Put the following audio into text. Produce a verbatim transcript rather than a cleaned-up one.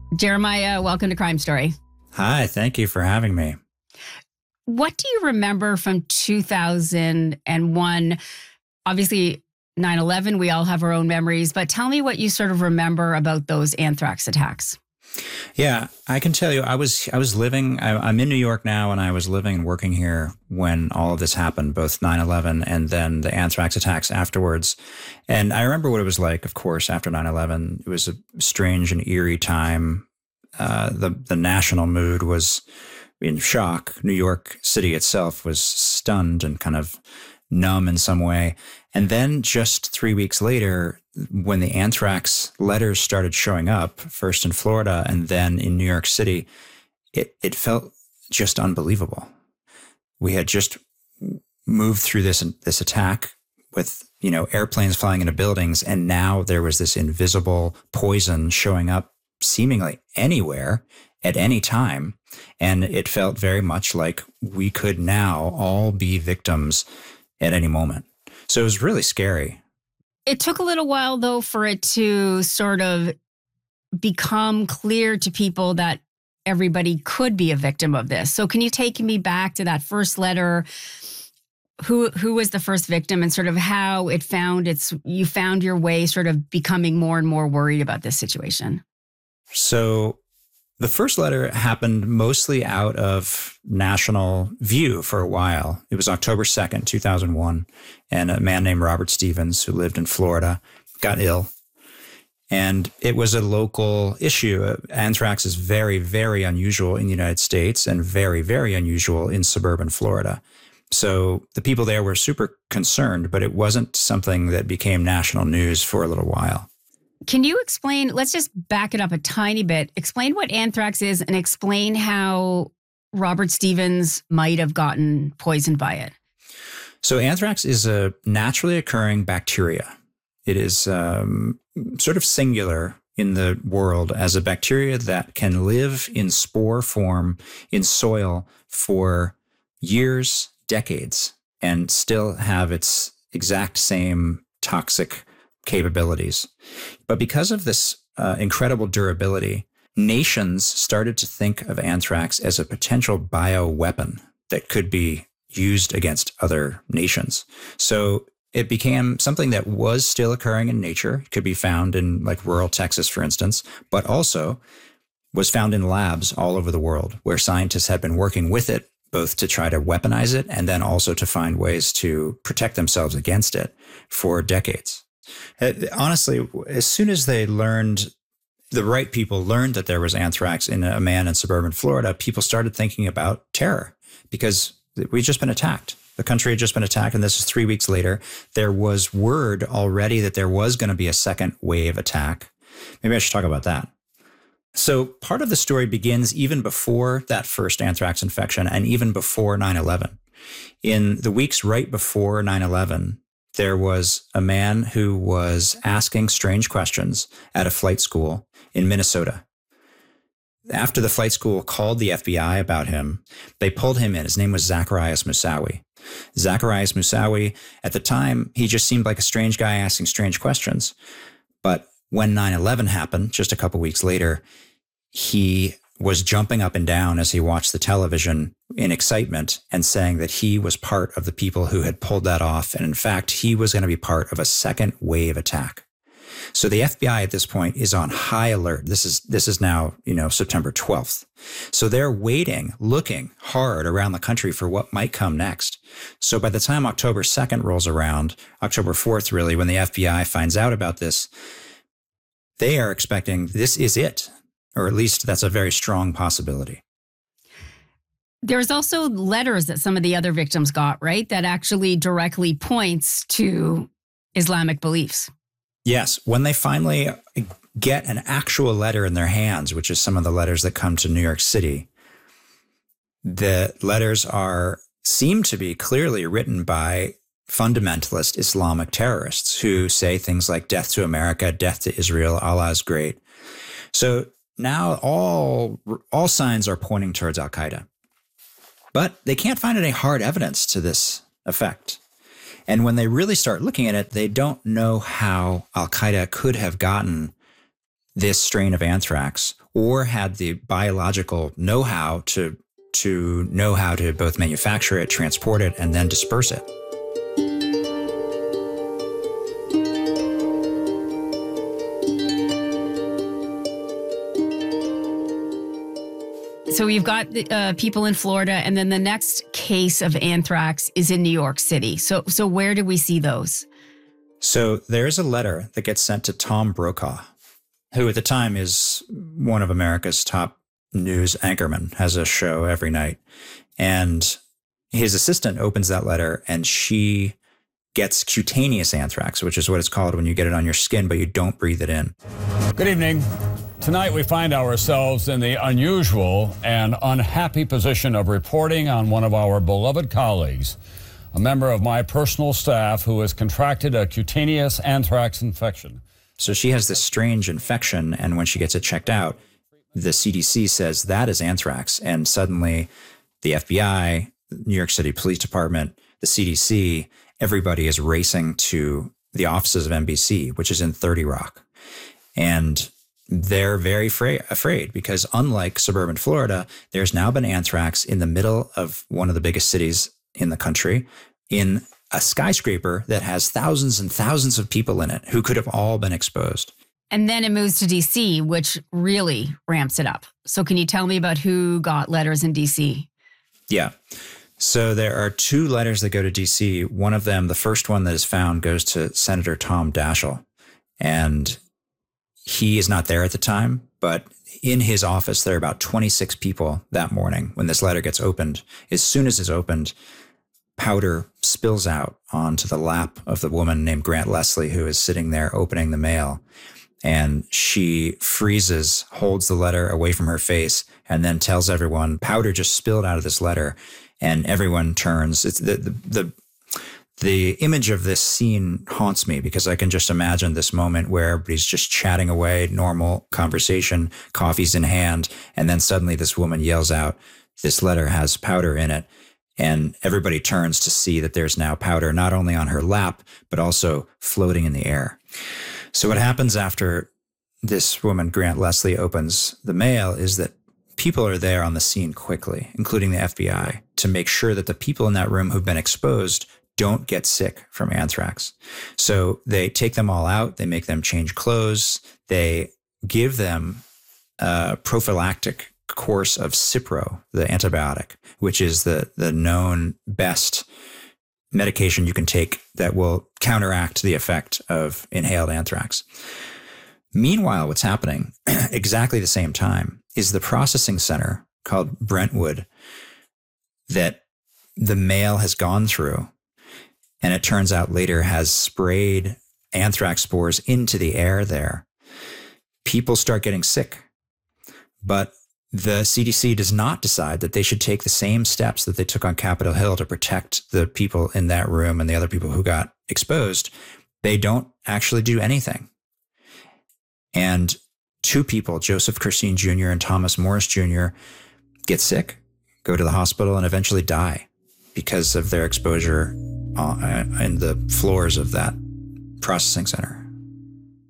Jeremiah, welcome to Crime Story. Hi, thank you for having me. What do you remember from two thousand one? Obviously, nine eleven, we all have our own memories, but tell me what you sort of remember about those anthrax attacks. Yeah, I can tell you, I was I was living, I, I'm in New York now, and I was living and working here when all of this happened, both nine eleven and then the anthrax attacks afterwards. And I remember what it was like, of course, after nine eleven. It was a strange and eerie time. Uh, the, the national mood was in shock. New York City itself was stunned and kind of numb in some way. And then just three weeks later, when the anthrax letters started showing up, first in Florida and then in New York City, it, it felt just unbelievable. We had just moved through this this attack with, you know, airplanes flying into buildings, and now there was this invisible poison showing up seemingly anywhere at any time. And it felt very much like we could now all be victims at any moment. So it was really scary. It took a little while, though, for it to sort of become clear to people that everybody could be a victim of this. So can you take me back to that first letter? Who who was the first victim, and sort of how it found its, you found your way sort of becoming more and more worried about this situation? So the first letter happened mostly out of national view for a while. It was October second, two thousand one, and a man named Robert Stevens, who lived in Florida, got ill. And it was a local issue. Anthrax is very, very unusual in the United States and very, very unusual in suburban Florida. So the people there were super concerned, but it wasn't something that became national news for a little while. Can you explain, let's just back it up a tiny bit, explain what anthrax is and explain how Robert Stevens might have gotten poisoned by it. So anthrax is a naturally occurring bacteria. It is um, sort of singular in the world as a bacteria that can live in spore form in soil for years, decades, and still have its exact same toxic capabilities. But because of this uh, incredible durability, nations started to think of anthrax as a potential bioweapon that could be used against other nations. So it became something that was still occurring in nature. It could be found in like rural Texas, for instance, but also was found in labs all over the world where scientists had been working with it, both to try to weaponize it and then also to find ways to protect themselves against it for decades. Honestly, as soon as they learned, the right people learned that there was anthrax in a man in suburban Florida, people started thinking about terror because we'd just been attacked. The country had just been attacked, and this is three weeks later. There was word already that there was going to be a second wave attack. Maybe I should talk about that. So part of the story begins even before that first anthrax infection and even before nine eleven. In the weeks right before nine eleven, there was a man who was asking strange questions at a flight school in Minnesota. After the flight school called the F B I about him, they pulled him in. His name was Zacarias Moussaoui. Zacarias Moussaoui, at the time, he just seemed like a strange guy asking strange questions. But when nine eleven happened, just a couple weeks later, he was jumping up and down as he watched the television in excitement and saying that he was part of the people who had pulled that off. And in fact, he was going to be part of a second wave attack. So the F B I at this point is on high alert. This is this is now, you know, September twelfth. So they're waiting, looking hard around the country for what might come next. So by the time October second rolls around, October fourth, really, when the F B I finds out about this, they are expecting this is it. Or at least that's a very strong possibility. There's also letters that some of the other victims got, right? That actually directly points to Islamic beliefs. Yes. When they finally get an actual letter in their hands, which is some of the letters that come to New York City, the letters are seem to be clearly written by fundamentalist Islamic terrorists who say things like death to America, death to Israel, Allah is great. So now all all signs are pointing towards al-Qaeda. But they can't find any hard evidence to this effect. And when they really start looking at it, they don't know how al-Qaeda could have gotten this strain of anthrax or had the biological know-how to, to know how to both manufacture it, transport it, and then disperse it. So you've got uh, people in Florida, and then the next case of anthrax is in New York City. So, so where do we see those? So there's a letter that gets sent to Tom Brokaw, who at the time is one of America's top news anchormen, has a show every night. And his assistant opens that letter, and she gets cutaneous anthrax, which is what it's called when you get it on your skin, but you don't breathe it in. Good evening. Tonight we find ourselves in the unusual and unhappy position of reporting on one of our beloved colleagues, a member of my personal staff who has contracted a cutaneous anthrax infection. So she has this strange infection, and when she gets it checked out, the C D C says that is anthrax, and suddenly the F B I, New York City Police Department, the C D C, everybody is racing to the offices of N B C, which is in thirty Rock. And they're very fra- afraid because unlike suburban Florida, there's now been anthrax in the middle of one of the biggest cities in the country in a skyscraper that has thousands and thousands of people in it who could have all been exposed. And then it moves to D C, which really ramps it up. So can you tell me about who got letters in D C? Yeah. So there are two letters that go to D C. One of them, the first one that is found, goes to Senator Tom Daschle. And he is not there at the time, but in his office, there are about twenty-six people that morning when this letter gets opened. As soon as it's opened, powder spills out onto the lap of the woman named Grant Leslie, who is sitting there opening the mail. And she freezes, holds the letter away from her face, and then tells everyone, powder just spilled out of this letter. And everyone turns. It's the, the, the The image of this scene haunts me because I can just imagine this moment where everybody's just chatting away, normal conversation, coffee's in hand, and then suddenly this woman yells out, this letter has powder in it, and everybody turns to see that there's now powder not only on her lap, but also floating in the air. So what happens after this woman, Grant Leslie, opens the mail is that people are there on the scene quickly, including the F B I, to make sure that the people in that room who've been exposed don't get sick from anthrax. So they take them all out. They make them change clothes. They give them a prophylactic course of Cipro, the antibiotic, which is the, the known best medication you can take that will counteract the effect of inhaled anthrax. Meanwhile, what's happening exactly the same time is the processing center called Brentwood that the mail has gone through, and it turns out later has sprayed anthrax spores into the air there. People start getting sick, but the C D C does not decide that they should take the same steps that they took on Capitol Hill to protect the people in that room and the other people who got exposed. They don't actually do anything. And two people, Joseph Curseen Junior and Thomas Morris Junior, get sick, go to the hospital, and eventually die because of their exposure in the floors of that processing center.